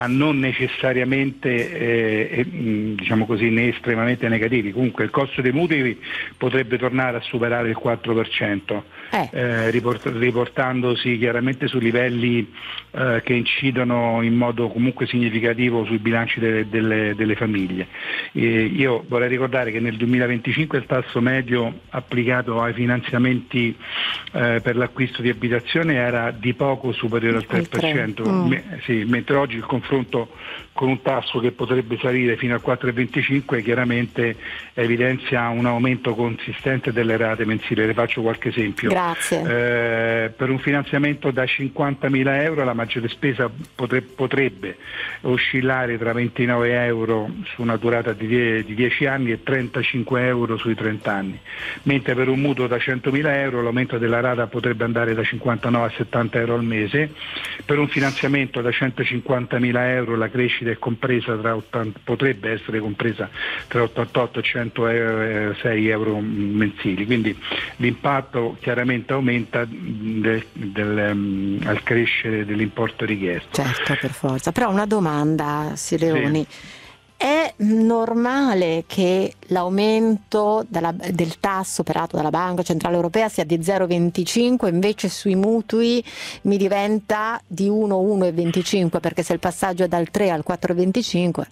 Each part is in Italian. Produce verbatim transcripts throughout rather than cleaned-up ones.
non necessariamente eh, diciamo così, né estremamente negativi. Comunque il costo dei mutui potrebbe tornare a superare il quattro per cento, eh. Eh, riport- riportandosi chiaramente su livelli eh, che incidono in modo comunque significativo sui bilanci delle, delle, delle famiglie. Eh, io vorrei ricordare che nel duemilaventicinque il tasso medio applicato ai finanziamenti eh, per l'acquisto di abitazione era di poco superiore al tre per cento, mm. Me- sì, mentre oggi il confronto con un tasso che potrebbe salire fino al quattro virgola venticinque chiaramente evidenzia un aumento consistente delle rate mensili. Le faccio qualche esempio. Grazie. Eh, per un finanziamento da cinquantamila euro la maggiore spesa potre- potrebbe oscillare tra ventinove euro su una durata di, die- di dieci anni e trentacinque euro sui trenta anni, mentre per un mutuo da centomila euro l'aumento della rata potrebbe andare da cinquantanove a settanta euro al mese. Per un finanziamento da centocinquantamila euro la crescita è compresa tra ottanta, potrebbe essere compresa tra ottantotto e centosei euro mensili, quindi l'impatto chiaramente aumenta del, del, um, al crescere dell'importo richiesto. Certo, per forza. Però una domanda, Sileoni. Sì. È normale che l'aumento della, del tasso operato dalla Banca Centrale Europea sia di zero virgola venticinque, invece sui mutui mi diventa di uno virgola uno venticinque, perché se il passaggio è dal tre al quattro virgola venticinque...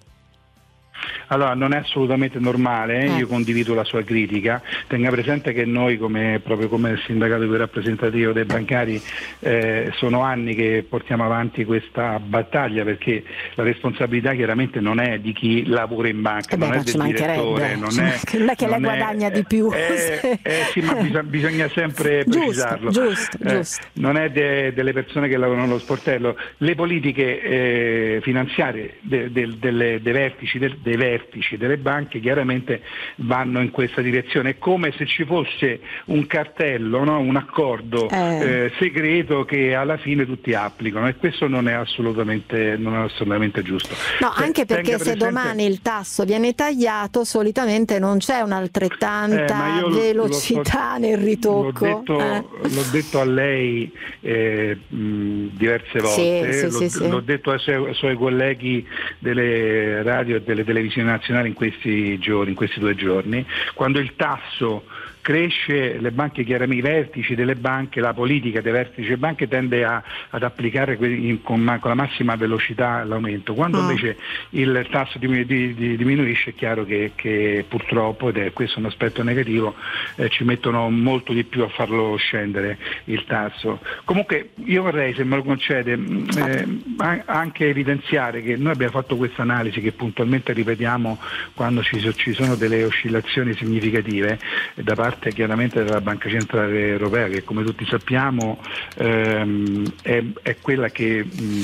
Allora, non è assolutamente normale, eh? Io condivido la sua critica. Tenga presente che noi, come, proprio come il sindacato più rappresentativo dei bancari, eh, sono anni che portiamo avanti questa battaglia, perché la responsabilità chiaramente non è di chi lavora in banca, eh beh, non è del direttore, non è, non è che lei guadagna è, di più. Eh, eh, sì, ma bisogna, bisogna sempre giusto, precisarlo. Giusto, eh, giusto. Non è de, delle persone che lavorano allo sportello. Le politiche eh, finanziarie de, de, delle, dei vertici del, dei vertici delle banche chiaramente vanno in questa direzione. È come se ci fosse un cartello, no? Un accordo eh. Eh, segreto che alla fine tutti applicano, e questo non è assolutamente, non è assolutamente giusto. No, T- anche perché se presente... domani il tasso viene tagliato, solitamente non c'è un'altrettanta eh, velocità sto... nel ritocco. L'ho detto, eh. l'ho detto a lei eh, mh, diverse volte, sì, sì, l'ho, sì, sì. l'ho detto ai suoi, ai suoi colleghi delle radio e delle televisioni nazionali in questi giorni, in questi due giorni, quando il tasso cresce, le banche, chiaramente i vertici delle banche, la politica dei vertici delle banche tende a, ad applicare in, con, con la massima velocità l'aumento. Quando mm. invece il tasso di, di, di, diminuisce, è chiaro che, che purtroppo, ed è questo un aspetto negativo, eh, ci mettono molto di più a farlo scendere il tasso. Comunque io vorrei, se me lo concede, eh, anche evidenziare che noi abbiamo fatto questa analisi che puntualmente ripetiamo quando ci, ci sono delle oscillazioni significative da parte chiaramente della Banca Centrale Europea, che come tutti sappiamo ehm, è, è quella che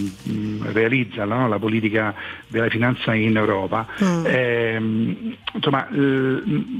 mh, realizza no, la politica della finanza in Europa. Mm. Ehm, insomma, l-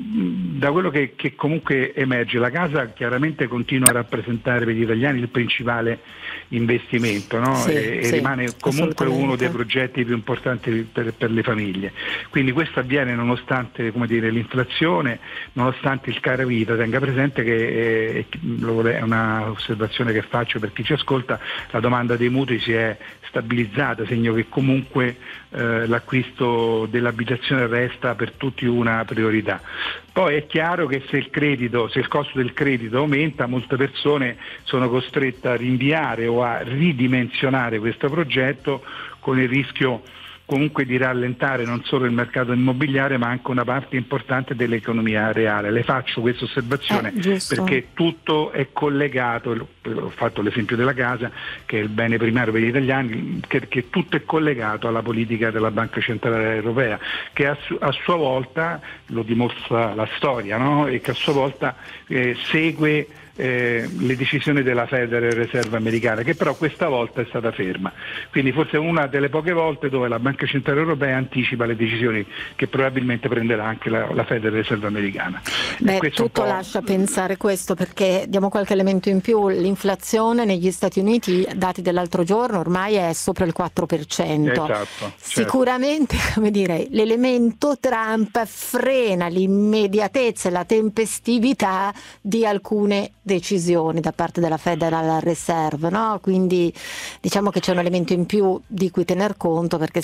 da quello che, che comunque emerge, la casa chiaramente continua a rappresentare per gli italiani il principale investimento, no? Sì, e, sì, e rimane comunque uno dei progetti più importanti per, per le famiglie. Quindi questo avviene nonostante, come dire, l'inflazione, nonostante il caro vita. Tenga presente che eh, è una osservazione che faccio per chi ci ascolta: la domanda dei mutui si è stabilizzata, segno che comunque eh, l'acquisto dell'abitazione resta per tutti una priorità. Poi è chiaro che se il credito, se il costo del credito aumenta, molte persone sono costrette a rinviare o a ridimensionare questo progetto, con il rischio comunque di rallentare non solo il mercato immobiliare ma anche una parte importante dell'economia reale. Le faccio questa osservazione eh, perché tutto è collegato, ho fatto l'esempio della casa che è il bene primario per gli italiani, che, che tutto è collegato alla politica della Banca Centrale Europea, che a, su, a sua volta, lo dimostra la storia, no? E che a sua volta eh, segue Eh, le decisioni della Federal Reserve americana, che però questa volta è stata ferma. Quindi forse è una delle poche volte dove la Banca Centrale Europea anticipa le decisioni che probabilmente prenderà anche la, la Federal Reserve americana. Beh, tutto lascia pensare questo, perché diamo qualche elemento in più: l'inflazione negli Stati Uniti, dati dell'altro giorno, ormai è sopra il quattro per cento. Esatto, sicuramente, certo. Come dire, l'elemento Trump frena l'immediatezza e la tempestività di alcune decisioni da parte della Federal Reserve, no? Quindi diciamo che c'è un elemento in più di cui tener conto, perché